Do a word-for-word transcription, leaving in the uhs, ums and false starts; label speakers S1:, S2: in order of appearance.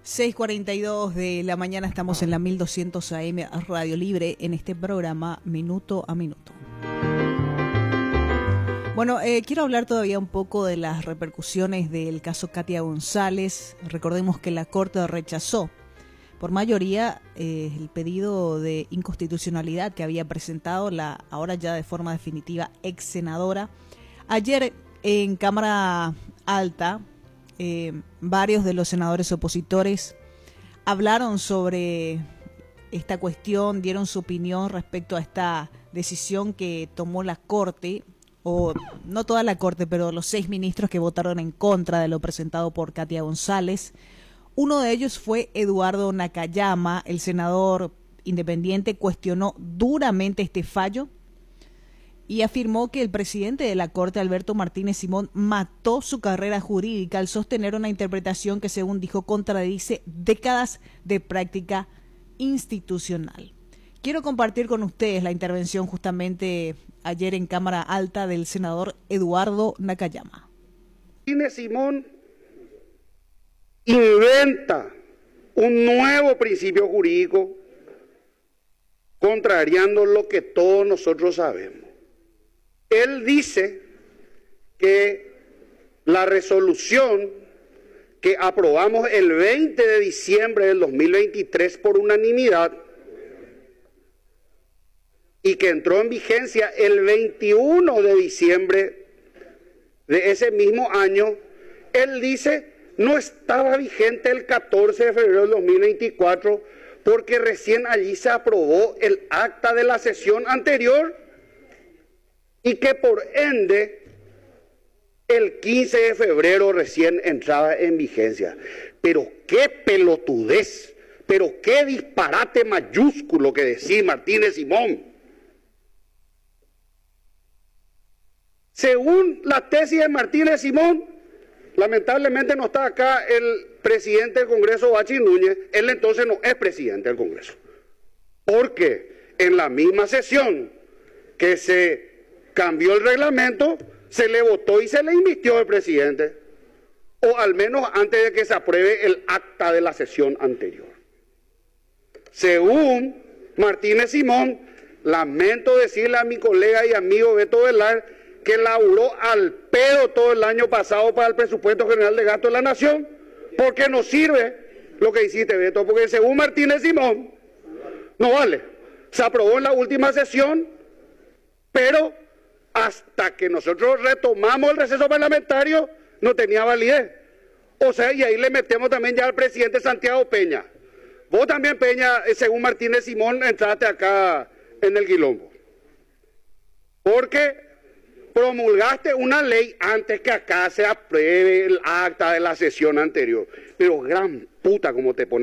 S1: seis cuarenta y dos de la mañana, estamos en la mil doscientos A M Radio Libre en este programa Minuto a Minuto. Bueno, eh, quiero hablar todavía un poco de las repercusiones del caso Katia González. Recordemos que la Corte rechazó por mayoría eh, el pedido de inconstitucionalidad que había presentado la ahora ya de forma definitiva ex senadora. Ayer en Cámara Alta, eh, varios de los senadores opositores hablaron sobre esta cuestión, dieron su opinión respecto a esta decisión que tomó la Corte, o no toda la Corte, pero los seis ministros que votaron en contra de lo presentado por Katia González. Uno de ellos fue Eduardo Nakayama. El senador independiente cuestionó duramente este fallo y afirmó que el presidente de la Corte, Alberto Martínez Simón, mató su carrera jurídica al sostener una interpretación que, según dijo, contradice décadas de práctica institucional. Quiero compartir con ustedes la intervención justamente ayer en Cámara Alta del senador Eduardo Nakayama.
S2: Martínez Simón inventa un nuevo principio jurídico contrariando lo que todos nosotros sabemos. Él dice que la resolución que aprobamos el veinte de diciembre del dos mil veintitrés por unanimidad y que entró en vigencia el veintiuno de diciembre de ese mismo año, él dice no estaba vigente el catorce de febrero del dos mil veinticuatro porque recién allí se aprobó el acta de la sesión anterior y que por ende el quince de febrero recién entraba en vigencia. Pero qué pelotudez, pero qué disparate mayúsculo que decía Martínez Simón. Según la tesis de Martínez Simón, lamentablemente no está acá el presidente del Congreso, Bachi Núñez, él entonces no es presidente del Congreso. Porque en la misma sesión que se cambió el reglamento, se le votó y se le invistió al presidente, o al menos antes de que se apruebe el acta de la sesión anterior. Según Martínez Simón, lamento decirle a mi colega y amigo Beto Velar que laburó al pedo todo el año pasado para el presupuesto general de gasto de la nación, porque no sirve lo que hiciste, Beto, porque según Martínez Simón, no vale. Se aprobó en la última sesión, pero hasta que nosotros retomamos el receso parlamentario, no tenía validez. O sea, y ahí le metemos también ya al presidente Santiago Peña. Vos también, Peña, según Martínez Simón, entraste acá en el quilombo. Porque promulgaste una ley antes que acá se apruebe el acta de la sesión anterior. Pero gran puta como te pones.